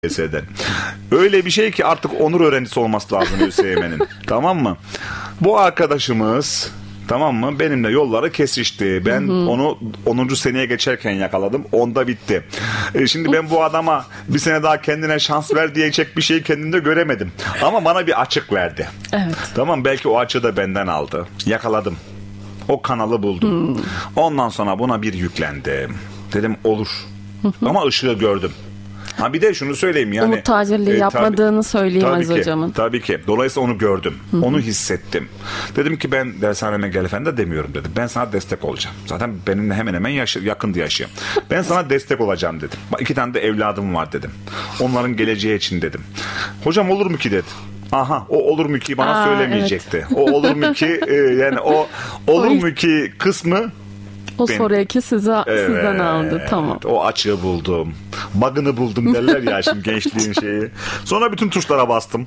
DGS'den. Öyle bir şey ki artık onur öğrencisi olması lazım ÖSYM'nin. Tamam mı? Bu arkadaşımız, tamam mı, benimle yolları kesişti. Ben onu 10. seneye geçerken yakaladım. Onda bitti. Şimdi ben bu adama bir sene daha kendine şans ver diyecek bir şey kendimde göremedim. Ama bana bir açık verdi. Evet. Tamam, belki o açığı da benden aldı. Yakaladım. O kanalı buldum. Ondan sonra buna bir yüklendim. Dedim olur. Ama ışığı gördüm. Ha bir de şunu söyleyeyim yani. Umut tacirliği yapmadığını söyleyemez hocamın. Tabii ki. Dolayısıyla onu gördüm. Onu hissettim. Dedim ki ben dershaneme gel efendi demiyorum dedim. Ben sana destek olacağım. Zaten benimle hemen hemen yakındı yaşı. Ben sana destek olacağım dedim. 2 tane de evladım var dedim. Onların geleceği için dedim. Hocam olur mu ki dedi. Aha, o olur mu ki bana söylemeyecekti. Evet. O olur mu ki yani o olur mu ki kısmı o soruyu ki sizden aldı. Tamam. O açığı buldum. Bug'ını buldum derler ya şimdi gençliğin şeyi. Sonra bütün tuşlara bastım.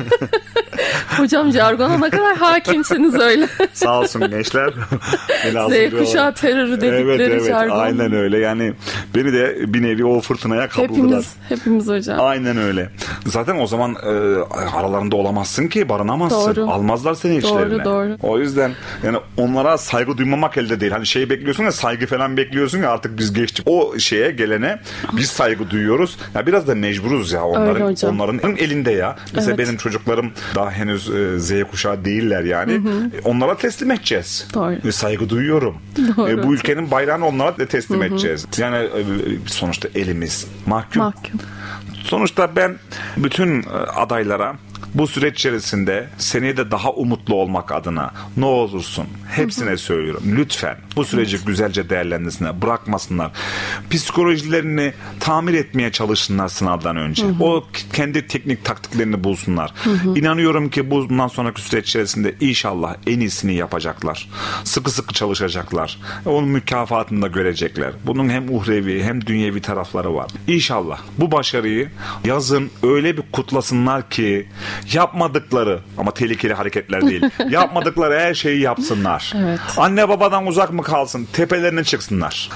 Hocam jargona ne kadar hakimsiniz öyle. Sağ olsun gençler. Z kuşağı terörü dedikleri jargon. Aynen öyle. Yani beni de bir nevi o fırtınaya kapıldılar. Hepimiz hocam. Aynen öyle. Zaten o zaman aralarında olamazsın ki, barınamazsın. Doğru. Almazlar seni içlerine. Doğru. O yüzden yani onlara saygı duymamak elde değil. Hani şey bekliyorsun ya, saygı falan bekliyorsun ya, artık biz geçtik. O şeye gelene biz saygı duyuyoruz. Ya biraz da mecburuz ya onların elinde ya. Mesela benim çocuklarım daha henüz Z kuşağı değiller yani. Onlara teslim edeceğiz. Doğru. Saygı duyuyorum. Bu ülkenin bayrağını onlara da teslim edeceğiz. Yani sonuçta elimiz mahkum. Sonuçta ben bütün adaylara bu süreç içerisinde seneye de daha umutlu olmak adına ne olursun hepsine söylüyorum. Lütfen bu süreci güzelce değerlendirsinler, bırakmasınlar. Psikolojilerini tamir etmeye çalışsınlar sınavdan önce. O kendi teknik taktiklerini bulsunlar. İnanıyorum ki bundan sonraki süreç içerisinde inşallah en iyisini yapacaklar. Sıkı sıkı çalışacaklar. Onun mükafatını da görecekler. Bunun hem uhrevi hem dünyevi tarafları var. İnşallah bu başarıyı yazın öyle bir kutlasınlar ki yapmadıkları, ama tehlikeli hareketler değil, yapmadıkları her şeyi yapsınlar. Evet. Anne babadan uzak mı kalsın? Tepelerine çıksınlar.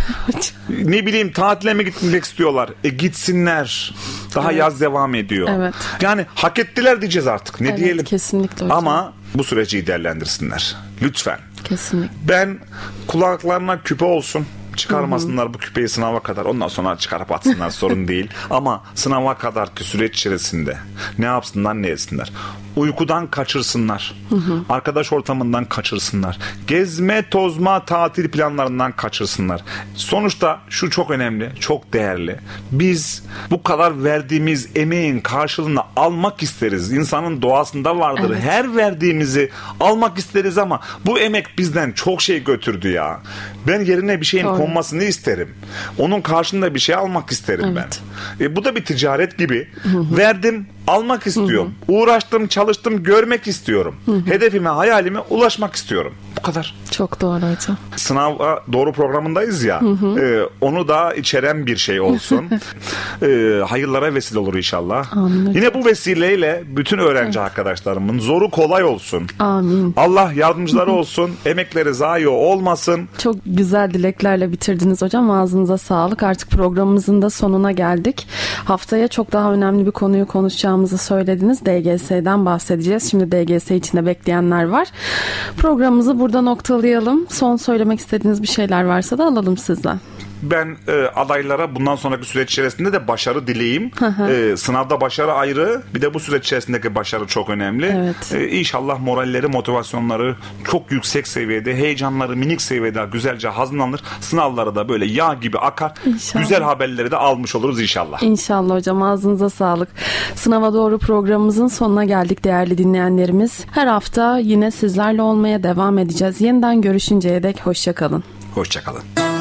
Ne bileyim, tatile mi gitmek istiyorlar? Gitsinler. Daha yaz devam ediyor. Evet. Yani hak ettiler diyeceğiz artık. Ne diyelim? Kesinlikle hocam. Ama bu süreci değerlendirsinler. Lütfen. Kesinlikle. Ben kulaklarına küpe olsun. Çıkarmasınlar bu küpeyi sınava kadar. Ondan sonra çıkarıp atsınlar, sorun değil. Ama sınava kadarki süreç içerisinde ne yapsınlar, ne etsinler? Uykudan kaçırsınlar. Arkadaş ortamından kaçırsınlar. Gezme, tozma, tatil planlarından kaçırsınlar. Sonuçta şu çok önemli, çok değerli. Biz bu kadar verdiğimiz emeğin karşılığını almak isteriz. İnsanın doğasında vardır. Evet. Her verdiğimizi almak isteriz ama bu emek bizden çok şey götürdü ya. Ben yerine bir şeyin konmasını isterim. Onun karşılığında bir şey almak isterim ben. Bu da bir ticaret gibi. Verdim, almak istiyorum. Uğraştım, çalıştım, görmek istiyorum. Hedefime, hayalime ulaşmak istiyorum. Bu kadar. Çok doğru hocam. Sınava doğru programındayız ya. Onu da içeren bir şey olsun. Hayırlara vesile olur inşallah. Amin. Yine bu vesileyle bütün öğrenci arkadaşlarımın zoru kolay olsun. Amin. Allah yardımcıları olsun. Emekleri zayi olmasın. Çok güzel dileklerle bitirdiniz hocam. Ağzınıza sağlık. Artık programımızın da sonuna geldik. Haftaya çok daha önemli bir konuyu konuşacağımızı söylediniz. DGS'den bahsedeceğiz. Şimdi DGS içinde bekleyenler var. Programımızı burada noktalayalım. Son söylemek istediğiniz bir şeyler varsa da alalım sizden. Ben adaylara bundan sonraki süreç içerisinde de başarı dileyim. Sınavda başarı ayrı, bir de bu süreç içerisindeki başarı çok önemli. Evet. İnşallah moralleri, motivasyonları çok yüksek seviyede, heyecanları minik seviyede güzelce hazırlanır. Sınavları da böyle yağ gibi akar. İnşallah. Güzel haberleri de almış oluruz inşallah. İnşallah hocam, ağzınıza sağlık. Sınava Doğru programımızın sonuna geldik değerli dinleyenlerimiz. Her hafta yine sizlerle olmaya devam edeceğiz. Yeniden görüşünceye dek hoşça kalın. Hoşça kalın.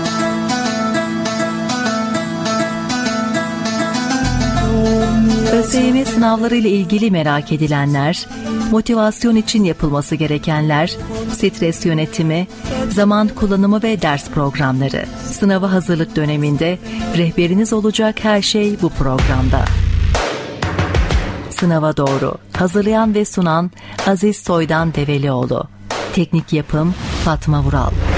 ÖSYM sınavları ile ilgili merak edilenler, motivasyon için yapılması gerekenler, stres yönetimi, zaman kullanımı ve ders programları. Sınava hazırlık döneminde rehberiniz olacak her şey bu programda. Sınava Doğru. Hazırlayan ve sunan Aziz Soydan Develioğlu. Teknik yapım Fatma Vural.